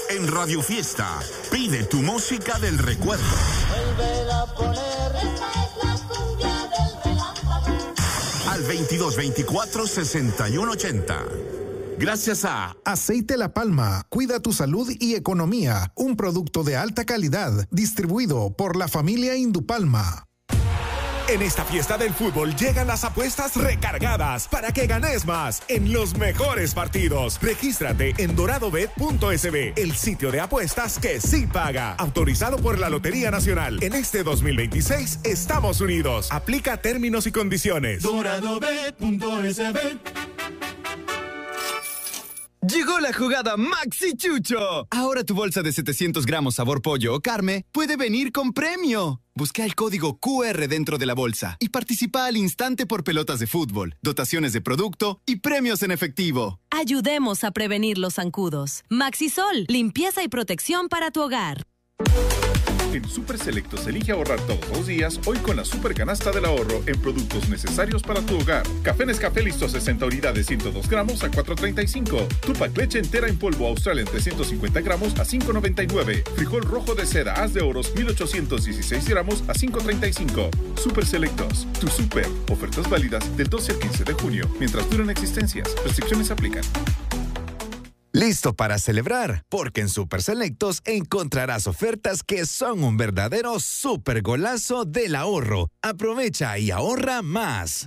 En Radio Fiesta, pide tu música del recuerdo. Vuélvela a poner. Esta es la cumbia del relámpago. Al 2224-6180. Gracias a Aceite La Palma, cuida tu salud y economía. Un producto de alta calidad, distribuido por la familia Indupalma. En esta fiesta del fútbol llegan las apuestas recargadas para que ganes más en los mejores partidos. Regístrate en doradobet.sb, el sitio de apuestas que sí paga. Autorizado por la Lotería Nacional. En este 2026 estamos unidos. Aplica términos y condiciones. Doradobet.sb. Llegó la jugada Maxi Chucho. Ahora tu bolsa de 700 gramos sabor pollo o carne puede venir con premio. Busca el código QR dentro de la bolsa y participa al instante por pelotas de fútbol, dotaciones de producto y premios en efectivo. Ayudemos a prevenir los zancudos. Maxisol, limpieza y protección para tu hogar. En Super Selectos elige ahorrar todos los días, hoy con la super canasta del ahorro en productos necesarios para tu hogar. Café Nescafé listo 60 unidades 102 gramos a $4.35. Tupac leche entera en polvo Australian 350 gramos a $5.99. Frijol rojo de seda haz de oros 1816 gramos a $5.35. Super Selectos, tu super. Ofertas válidas del 12 al 15 de junio, mientras duran existencias. Restricciones aplican. Listo para celebrar, porque en Super Selectos encontrarás ofertas que son un verdadero super golazo del ahorro. Aprovecha y ahorra más.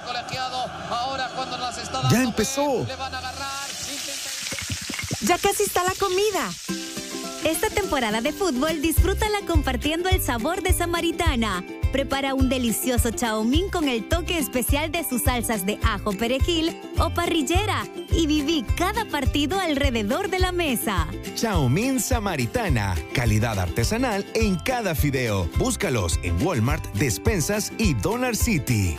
¡Ya empezó! Ya casi está la comida. Esta temporada de fútbol disfrútala compartiendo el sabor de Samaritana. Prepara un delicioso chow mein con el toque especial de sus salsas de ajo, perejil o parrillera y viví cada partido alrededor de la mesa. Chow mein Samaritana, calidad artesanal en cada fideo. Búscalos en Walmart, Despensas y Dollar City.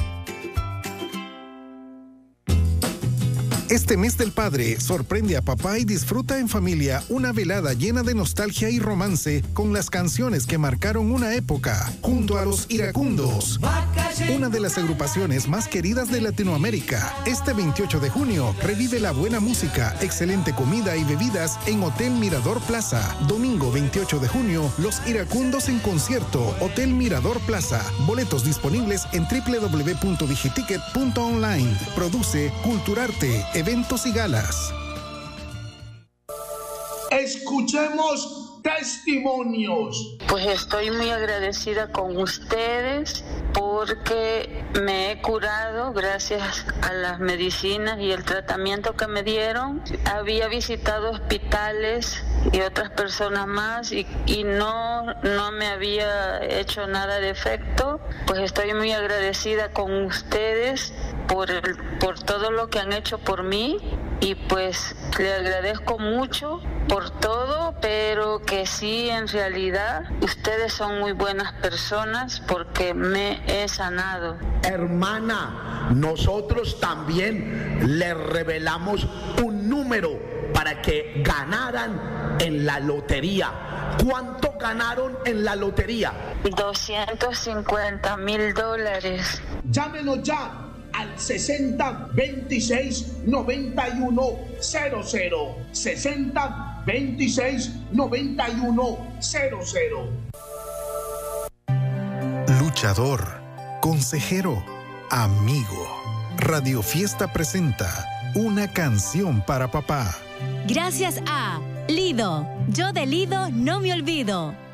Este mes del padre, sorprende a papá y disfruta en familia una velada llena de nostalgia y romance con las canciones que marcaron una época, junto a los Iracundos, una de las agrupaciones más queridas de Latinoamérica. Este 28 de junio, revive la buena música, excelente comida y bebidas en Hotel Mirador Plaza. Domingo 28 de junio, los Iracundos en concierto, Hotel Mirador Plaza. Boletos disponibles en www.digiticket.online. Produce Culturarte, eventos y galas. Escuchemos testimonios. Pues estoy muy agradecida con ustedes porque me he curado gracias a las medicinas y el tratamiento que me dieron. Había visitado hospitales y otras personas más y no me había hecho nada de efecto. Pues estoy muy agradecida con ustedes por todo lo que han hecho por mí y pues le agradezco mucho por todo, pero que sí, en realidad ustedes son muy buenas personas porque me he sanado. Hermana, nosotros también le revelamos un número para que ganaran en la lotería. ¿Cuánto ganaron en la lotería? $250,000. Llámenos ya al 6026-9100. 6026-9100. Luchador, consejero, amigo. Radio Fiesta presenta una canción para papá. Gracias a Lido. Yo de Lido no me olvido.